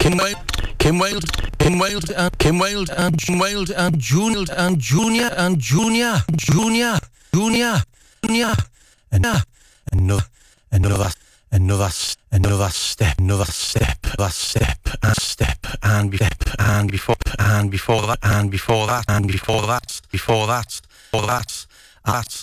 Kim Wilde and Junior another step and before that